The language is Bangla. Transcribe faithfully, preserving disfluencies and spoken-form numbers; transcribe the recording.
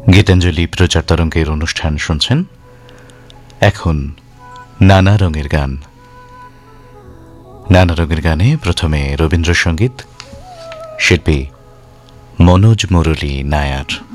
গীতাঞ্জলি প্রচার তরঙ্গের অনুষ্ঠান শুনছেন। এখন নানা রঙের গান। নানা রঙের গানে প্রথমে রবীন্দ্রসঙ্গীত, শিল্পী মনোজ মুরলী নায়ার।